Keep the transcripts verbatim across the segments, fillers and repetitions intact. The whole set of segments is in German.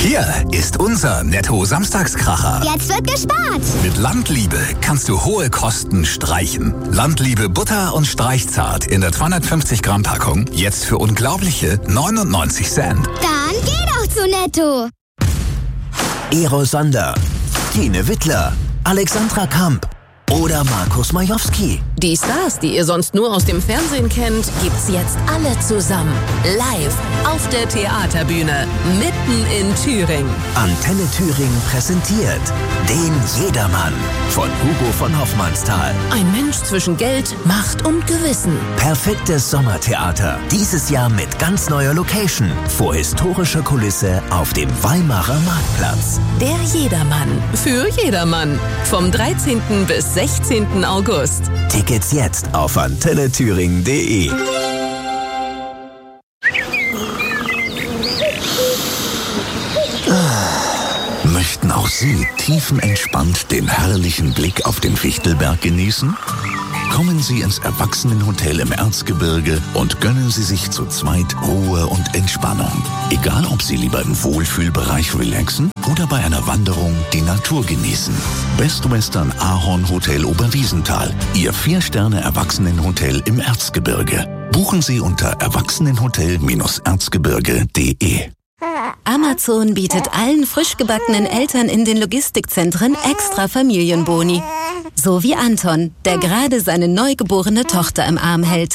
Hier ist unser Netto-Samstagskracher. Jetzt wird gespart. Mit Landliebe kannst du hohe Kosten streichen. Landliebe Butter und Streichzart in der zweihundertfünfzig Gramm Packung jetzt für unglaubliche neunundneunzig Cent. Dann geh doch zu Netto. Ero Sander, Tine Wittler, Alexandra Kamp oder Markus Majowski. Die Stars, die ihr sonst nur aus dem Fernsehen kennt, gibt's jetzt alle zusammen. Live auf der Theaterbühne, mitten in Thüringen. Antenne Thüringen präsentiert den Jedermann von Hugo von Hoffmannsthal. Ein Mensch zwischen Geld, Macht und Gewissen. Perfektes Sommertheater. Dieses Jahr mit ganz neuer Location. Vor historischer Kulisse auf dem Weimarer Marktplatz. Der Jedermann. Für jedermann. Vom dreizehnten bis sechzehnten August. Tickets jetzt auf antenne thüringen punkt de. Möchten auch Sie tiefenentspannt den herrlichen Blick auf den Fichtelberg genießen? Kommen Sie ins Erwachsenenhotel im Erzgebirge und gönnen Sie sich zu zweit Ruhe und Entspannung. Egal, ob Sie lieber im Wohlfühlbereich relaxen oder bei einer Wanderung die Natur genießen. Best Western Ahorn Hotel Oberwiesenthal, Ihr Vier-Sterne-Erwachsenenhotel im Erzgebirge. Buchen Sie unter erwachsenenhotel erzgebirge punkt de. Amazon bietet allen frisch gebackenen Eltern in den Logistikzentren extra Familienboni. So wie Anton, der gerade seine neugeborene Tochter im Arm hält.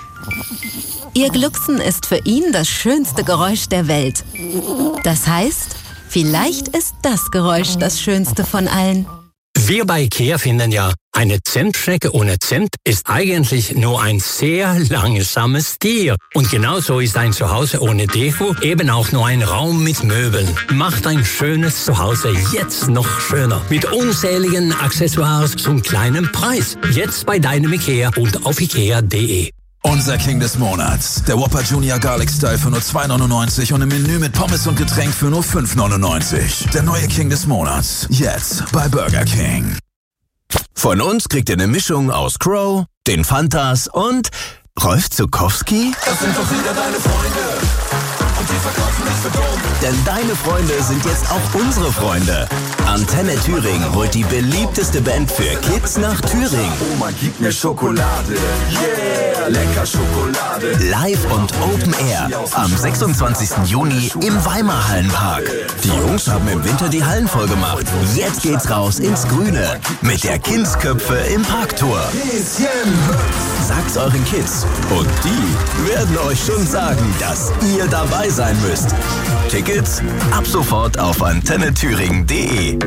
Ihr Glucksen ist für ihn das schönste Geräusch der Welt. Das heißt, vielleicht ist das Geräusch das schönste von allen. Wir bei IKEA finden ja, eine Zentstrecke ohne Zent ist eigentlich nur ein sehr langsames Tier. Und genauso ist ein Zuhause ohne Deko eben auch nur ein Raum mit Möbeln. Macht ein schönes Zuhause jetzt noch schöner. Mit unzähligen Accessoires zum kleinen Preis. Jetzt bei deinem IKEA und auf ikea punkt de. Unser King des Monats. Der Whopper Junior Garlic Style für nur zwei neunundneunzig und im Menü mit Pommes und Getränk für nur fünf neunundneunzig. Der neue King des Monats. Jetzt bei Burger King. Von uns kriegt ihr eine Mischung aus Crow, den Fantas und Rolf Zuckowski. Das sind doch wieder deine Freunde. Und die verkaufen dich für dumm. Denn deine Freunde sind jetzt auch unsere Freunde. Antenne Thüringen holt die beliebteste Band für Kids nach Thüringen. Oma, gib mir Schokolade. Yeah, lecker Schokolade. Live und Open Air am sechsundzwanzigsten Juni im Weimar Hallenpark. Die Jungs haben im Winter die Hallen voll gemacht. Jetzt geht's raus ins Grüne mit der Kindsköpfe im Parktour. Sagt's euren Kids und die werden euch schon sagen, dass ihr dabei sein müsst. Tickets ab sofort auf antenne thüringen punkt de.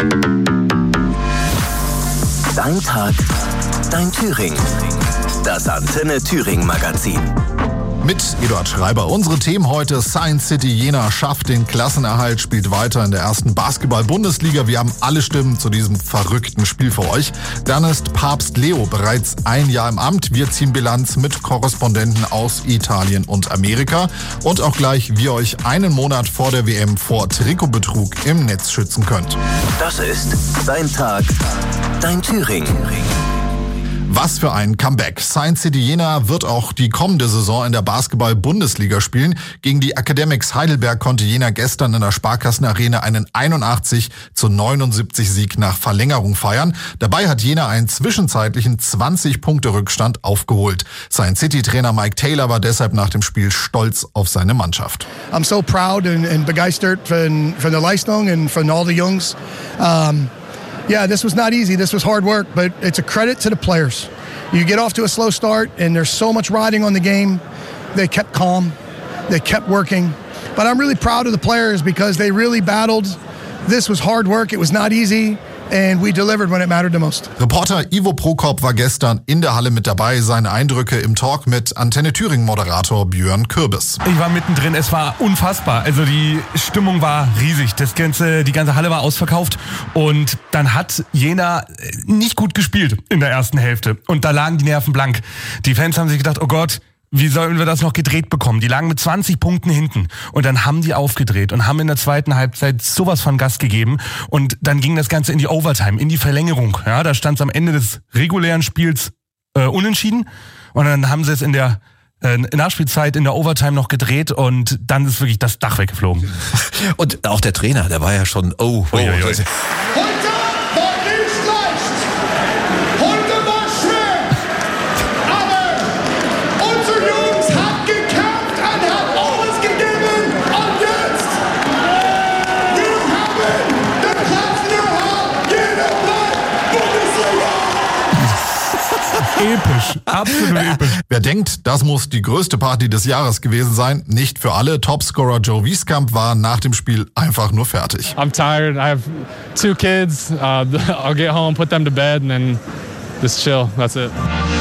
Dein Tag, dein Thüringen. Das Antenne Thüringen Magazin. Mit Eduard Schreiber. Unsere Themen heute: Science City Jena schafft den Klassenerhalt, spielt weiter in der ersten Basketball-Bundesliga. Wir haben alle Stimmen zu diesem verrückten Spiel für euch. Dann ist Papst Leo bereits ein Jahr im Amt. Wir ziehen Bilanz mit Korrespondenten aus Italien und Amerika. Und auch gleich, wie ihr euch einen Monat vor der W M vor Trikotbetrug im Netz schützen könnt. Das ist Dein Tag, dein Thüringen. Was für ein Comeback. Science City Jena wird auch die kommende Saison in der Basketball-Bundesliga spielen. Gegen die Academics Heidelberg konnte Jena gestern in der Sparkassenarena einen einundachtzig zu neunundsiebzig Sieg nach Verlängerung feiern. Dabei hat Jena einen zwischenzeitlichen zwanzig Punkte Rückstand aufgeholt. Science City-Trainer Mike Taylor war deshalb nach dem Spiel stolz auf seine Mannschaft. I'm so proud and, and begeistert von, von der Leistung und von all the Jungs. Um Yeah, this was not easy. This was hard work, but it's a credit to the players. You get off to a slow start, and there's so much riding on the game. They kept calm. They kept working. But I'm really proud of the players because they really battled. This was hard work. It was not easy. And we delivered when it mattered the most. Reporter Ivo Prokop war gestern in der Halle mit dabei. Seine Eindrücke im Talk mit Antenne Thüringen-Moderator Björn Kürbis. Ich war mittendrin, es war unfassbar. Also die Stimmung war riesig. Das ganze, die ganze Halle war ausverkauft. Und dann hat Jena nicht gut gespielt in der ersten Hälfte. Und da lagen die Nerven blank. Die Fans haben sich gedacht, oh Gott, wie sollen wir das noch gedreht bekommen? Die lagen mit zwanzig Punkten hinten. Und dann haben die aufgedreht und haben in der zweiten Halbzeit sowas von Gas gegeben. Und dann ging das Ganze in die Overtime, in die Verlängerung. Ja, da stand es am Ende des regulären Spiels äh, unentschieden. Und dann haben sie es in der äh, Nachspielzeit in der Overtime noch gedreht und dann ist wirklich das Dach weggeflogen. Und auch der Trainer, der war ja schon, oh, oh. Ui, ui, ui. Heute war nicht leicht. Heute war schwer. Aber unsere Jungs haben gekämpft und haben alles gegeben. Und jetzt, wir haben den Platz in jeder Bundesliga. Episch, absolut episch. Wer denkt, das muss die größte Party des Jahres gewesen sein, nicht für alle. Topscorer Joe Wieskamp war nach dem Spiel einfach nur fertig. I'm tired. I have two kids. Uh, I'll get home, put them to bed, and then just chill. That's it.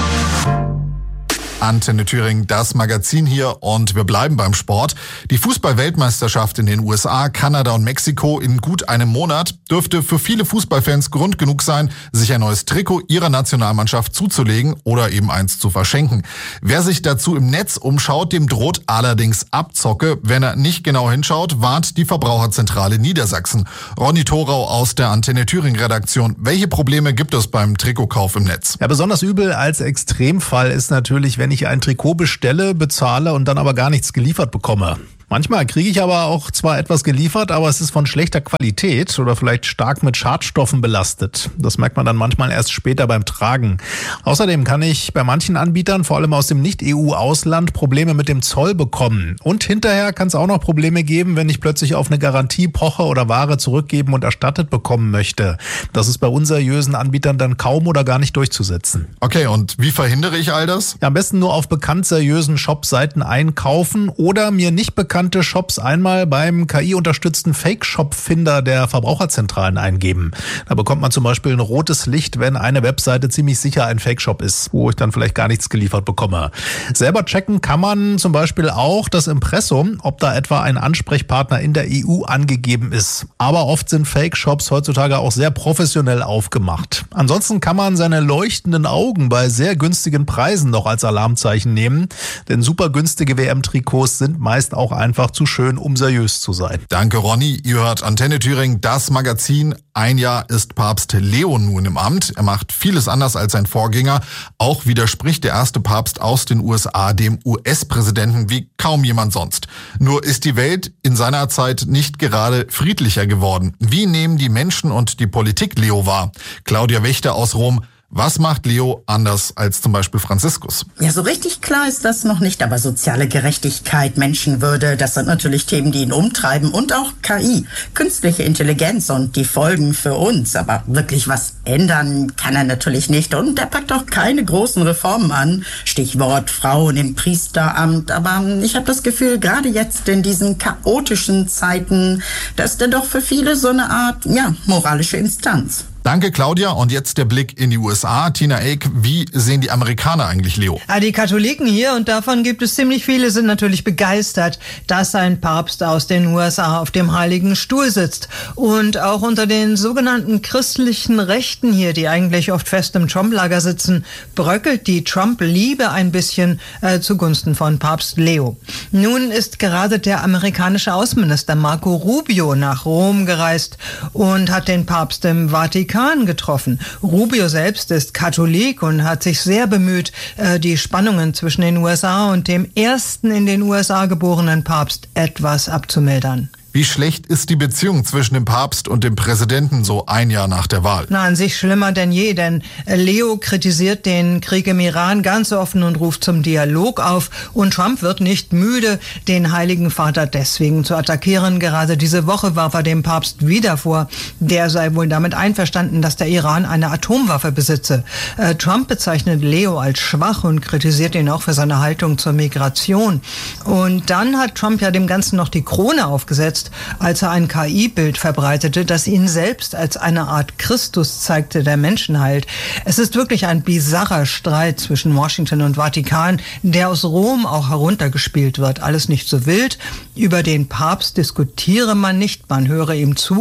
Antenne Thüringen, das Magazin hier, und wir bleiben beim Sport. Die Fußball-Weltmeisterschaft in den U S A, Kanada und Mexiko in gut einem Monat dürfte für viele Fußballfans Grund genug sein, sich ein neues Trikot ihrer Nationalmannschaft zuzulegen oder eben eins zu verschenken. Wer sich dazu im Netz umschaut, dem droht allerdings Abzocke. Wenn er nicht genau hinschaut, warnt die Verbraucherzentrale Niedersachsen. Ronny Thorau aus der Antenne Thüringen Redaktion. Welche Probleme gibt es beim Trikotkauf im Netz? Ja, besonders übel als Extremfall ist natürlich, wenn ich ein Trikot bestelle, bezahle und dann aber gar nichts geliefert bekomme. Manchmal kriege ich aber auch zwar etwas geliefert, aber es ist von schlechter Qualität oder vielleicht stark mit Schadstoffen belastet. Das merkt man dann manchmal erst später beim Tragen. Außerdem kann ich bei manchen Anbietern, vor allem aus dem Nicht-E U-Ausland, Probleme mit dem Zoll bekommen. Und hinterher kann es auch noch Probleme geben, wenn ich plötzlich auf eine Garantie poche oder Ware zurückgeben und erstattet bekommen möchte. Das ist bei unseriösen Anbietern dann kaum oder gar nicht durchzusetzen. Okay, und wie verhindere ich all das? Ja, am besten nur auf bekannt seriösen Shop-Seiten einkaufen oder mir nicht bekannt Shops einmal beim K I-unterstützten Fake-Shop-Finder der Verbraucherzentralen eingeben. Da bekommt man zum Beispiel ein rotes Licht, wenn eine Webseite ziemlich sicher ein Fake-Shop ist, wo ich dann vielleicht gar nichts geliefert bekomme. Selber checken kann man zum Beispiel auch das Impressum, ob da etwa ein Ansprechpartner in der E U angegeben ist. Aber oft sind Fake-Shops heutzutage auch sehr professionell aufgemacht. Ansonsten kann man seine leuchtenden Augen bei sehr günstigen Preisen noch als Alarmzeichen nehmen, denn super günstige W M-Trikots sind meist auch ein einfach zu schön, um seriös zu sein. Danke, Ronny. Ihr hört Antenne Thüringen, das Magazin. Ein Jahr ist Papst Leo nun im Amt. Er macht vieles anders als sein Vorgänger. Auch widerspricht der erste Papst aus den U S A dem U S-Präsidenten wie kaum jemand sonst. Nur ist die Welt in seiner Zeit nicht gerade friedlicher geworden. Wie nehmen die Menschen und die Politik Leo wahr? Claudia Wächter aus Rom. Was macht Leo anders als zum Beispiel Franziskus? Ja, so richtig klar ist das noch nicht, aber soziale Gerechtigkeit, Menschenwürde, das sind natürlich Themen, die ihn umtreiben, und auch K I, künstliche Intelligenz und die Folgen für uns. Aber wirklich was ändern kann er natürlich nicht, und er packt auch keine großen Reformen an. Stichwort Frauen im Priesteramt. Aber ich habe das Gefühl, gerade jetzt in diesen chaotischen Zeiten, da ist er doch für viele so eine Art, ja, moralische Instanz. Danke, Claudia. Und jetzt der Blick in die U S A. Tina Eck, wie sehen die Amerikaner eigentlich Leo? Ja, die Katholiken hier, und davon gibt es ziemlich viele, sind natürlich begeistert, dass ein Papst aus den U S A auf dem Heiligen Stuhl sitzt. Und auch unter den sogenannten christlichen Rechten hier, die eigentlich oft fest im Trump-Lager sitzen, bröckelt die Trump-Liebe ein bisschen äh, zugunsten von Papst Leo. Nun ist gerade der amerikanische Außenminister Marco Rubio nach Rom gereist und hat den Papst im Vatikan getroffen. Rubio selbst ist Katholik und hat sich sehr bemüht, die Spannungen zwischen den U S A und dem ersten in den U S A geborenen Papst etwas abzumildern. Wie schlecht ist die Beziehung zwischen dem Papst und dem Präsidenten so ein Jahr nach der Wahl? Na, an sich schlimmer denn je, denn Leo kritisiert den Krieg im Iran ganz offen und ruft zum Dialog auf. Und Trump wird nicht müde, den Heiligen Vater deswegen zu attackieren. Gerade diese Woche warf er dem Papst wieder vor, der sei wohl damit einverstanden, dass der Iran eine Atomwaffe besitze. Äh, Trump bezeichnet Leo als schwach und kritisiert ihn auch für seine Haltung zur Migration. Und dann hat Trump ja dem Ganzen noch die Krone aufgesetzt, als er ein K I-Bild verbreitete, das ihn selbst als eine Art Christus zeigte, der Menschen heilt. Es ist wirklich ein bizarrer Streit zwischen Washington und Vatikan, der aus Rom auch heruntergespielt wird. Alles nicht so wild. Über den Papst diskutiere man nicht, man höre ihm zu.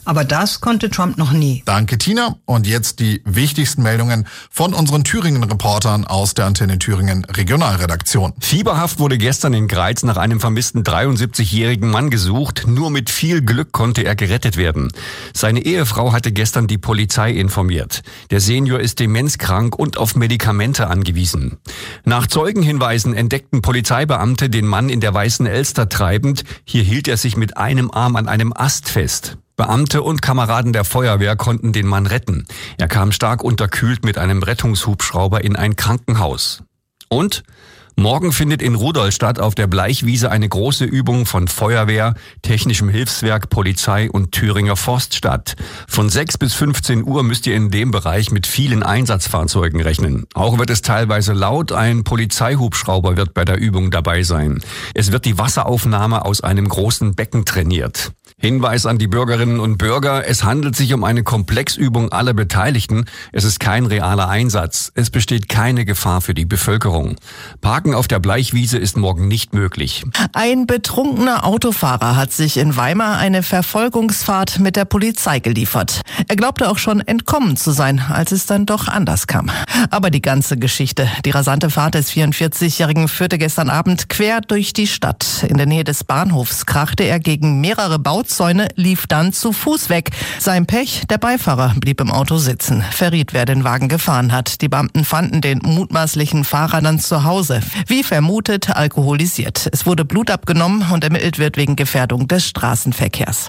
Aber das konnte Trump noch nie. Danke, Tina. Und jetzt die wichtigsten Meldungen von unseren Thüringen-Reportern aus der Antenne Thüringen Regionalredaktion. Fieberhaft wurde gestern in Greiz nach einem vermissten dreiundsiebzigjährigen Mann gesucht. Nur mit viel Glück konnte er gerettet werden. Seine Ehefrau hatte gestern die Polizei informiert. Der Senior ist demenzkrank und auf Medikamente angewiesen. Nach Zeugenhinweisen entdeckten Polizeibeamte den Mann in der Weißen Elster treibend. Hier hielt er sich mit einem Arm an einem Ast fest. Beamte und Kameraden der Feuerwehr konnten den Mann retten. Er kam stark unterkühlt mit einem Rettungshubschrauber in ein Krankenhaus. Und morgen findet in Rudolstadt auf der Bleichwiese eine große Übung von Feuerwehr, Technischem Hilfswerk, Polizei und Thüringer Forst statt. Von sechs bis fünfzehn Uhr müsst ihr in dem Bereich mit vielen Einsatzfahrzeugen rechnen. Auch wird es teilweise laut, ein Polizeihubschrauber wird bei der Übung dabei sein. Es wird die Wasseraufnahme aus einem großen Becken trainiert. Hinweis an die Bürgerinnen und Bürger, es handelt sich um eine Komplexübung aller Beteiligten. Es ist kein realer Einsatz. Es besteht keine Gefahr für die Bevölkerung. Parken auf der Bleichwiese ist morgen nicht möglich. Ein betrunkener Autofahrer hat sich in Weimar eine Verfolgungsfahrt mit der Polizei geliefert. Er glaubte auch schon entkommen zu sein, als es dann doch anders kam. Aber die ganze Geschichte, die rasante Fahrt des vierundvierzigjährigen führte gestern Abend quer durch die Stadt. In der Nähe des Bahnhofs krachte er gegen mehrere Bauzäune, lief dann zu Fuß weg. Sein Pech, der Beifahrer blieb im Auto sitzen, verriet, wer den Wagen gefahren hat. Die Beamten fanden den mutmaßlichen Fahrer dann zu Hause. Wie vermutet, alkoholisiert. Es wurde Blut abgenommen und ermittelt wird wegen Gefährdung des Straßenverkehrs.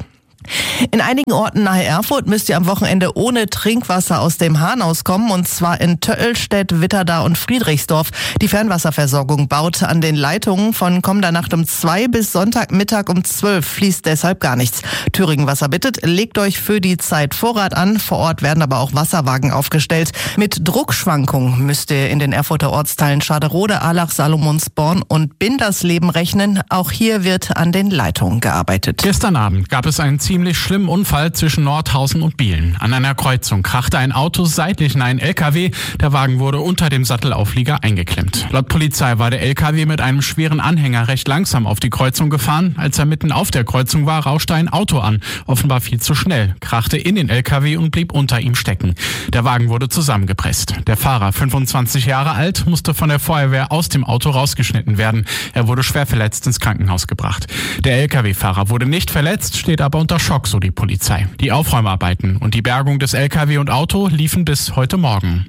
In einigen Orten nahe Erfurt müsst ihr am Wochenende ohne Trinkwasser aus dem Hahn auskommen, und zwar in Töllstedt, Witterda und Friedrichsdorf. Die Fernwasserversorgung baut an den Leitungen. Von kommender Nacht um zwei bis Sonntagmittag um zwölf fließt deshalb gar nichts. Thüringen Wasser bittet, legt euch für die Zeit Vorrat an. Vor Ort werden aber auch Wasserwagen aufgestellt. Mit Druckschwankungen müsst ihr in den Erfurter Ortsteilen Schaderode, Allach, Salomonsborn und Bindersleben rechnen. Auch hier wird an den Leitungen gearbeitet. Gestern Abend gab es einen ziemlich schlimmen Unfall zwischen Nordhausen und Bielen. An einer Kreuzung krachte ein Auto seitlich in einen L K W. Der Wagen wurde unter dem Sattelauflieger eingeklemmt. Laut Polizei war der L K W mit einem schweren Anhänger recht langsam auf die Kreuzung gefahren. Als er mitten auf der Kreuzung war, rauschte ein Auto an. Offenbar viel zu schnell, krachte in den L K W und blieb unter ihm stecken. Der Wagen wurde zusammengepresst. Der Fahrer, fünfundzwanzig Jahre alt, musste von der Feuerwehr aus dem Auto rausgeschnitten werden. Er wurde schwer verletzt ins Krankenhaus gebracht. Der L K W-Fahrer wurde nicht verletzt, steht aber unter Schock, so die Polizei. Die Aufräumarbeiten und die Bergung des L K W und Auto liefen bis heute Morgen.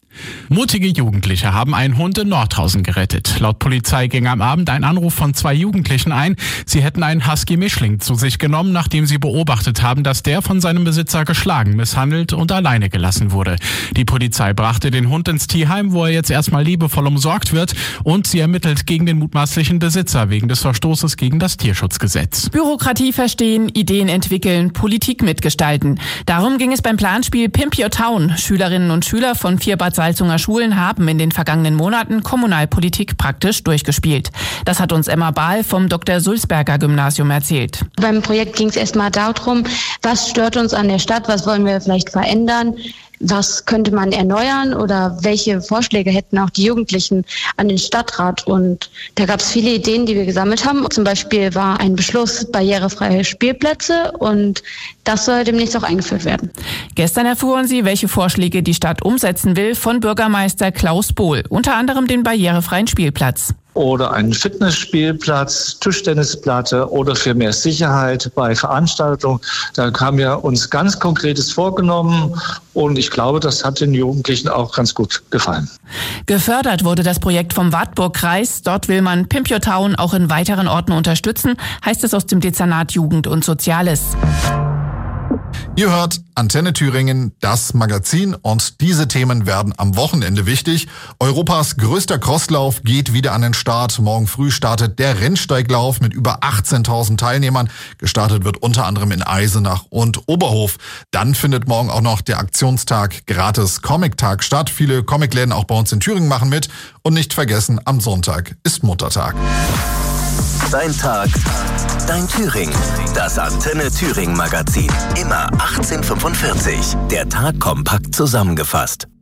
Mutige Jugendliche haben einen Hund in Nordhausen gerettet. Laut Polizei ging am Abend ein Anruf von zwei Jugendlichen ein. Sie hätten einen Husky-Mischling zu sich genommen, nachdem sie beobachtet haben, dass der von seinem Besitzer geschlagen, misshandelt und alleine gelassen wurde. Die Polizei brachte den Hund ins Tierheim, wo er jetzt erstmal liebevoll umsorgt wird, und sie ermittelt gegen den mutmaßlichen Besitzer wegen des Verstoßes gegen das Tierschutzgesetz. Bürokratie verstehen, Ideen entwickeln, Politik mitgestalten. Darum ging es beim Planspiel Pimp Your Town. Schülerinnen und Schüler von vier Bad Salzunger Schulen haben in den vergangenen Monaten Kommunalpolitik praktisch durchgespielt. Das hat uns Emma Bahl vom Doktor Sulzberger Gymnasium erzählt. Beim Projekt ging es erstmal darum, was stört uns an der Stadt, was wollen wir vielleicht verändern, was könnte man erneuern oder welche Vorschläge hätten auch die Jugendlichen an den Stadtrat. Und da gab es viele Ideen, die wir gesammelt haben. Zum Beispiel war ein Beschluss barrierefreie Spielplätze, und das soll demnächst auch eingeführt werden. Gestern erfuhren Sie, welche Vorschläge die Stadt umsetzen will, von Bürgermeister Klaus Bohl. Unter anderem den barrierefreien Spielplatz. Oder einen Fitnessspielplatz, Tischtennisplatte oder für mehr Sicherheit bei Veranstaltungen. Da haben wir uns ganz Konkretes vorgenommen, und ich glaube, das hat den Jugendlichen auch ganz gut gefallen. Gefördert wurde das Projekt vom Wartburg-Kreis. Dort will man Pimp Your Town auch in weiteren Orten unterstützen, heißt es aus dem Dezernat Jugend und Soziales. Ihr hört Antenne Thüringen, das Magazin, und diese Themen werden am Wochenende wichtig. Europas größter Crosslauf geht wieder an den Start. Morgen früh startet der Rennsteiglauf mit über achtzehntausend Teilnehmern. Gestartet wird unter anderem in Eisenach und Oberhof. Dann findet morgen auch noch der Aktionstag Gratis Comic-Tag statt. Viele Comicläden auch bei uns in Thüringen machen mit. Und nicht vergessen, am Sonntag ist Muttertag. Dein Tag, dein Thüringen. Das Antenne Thüringen Magazin. Immer achtzehn Uhr fünfundvierzig. Der Tag kompakt zusammengefasst.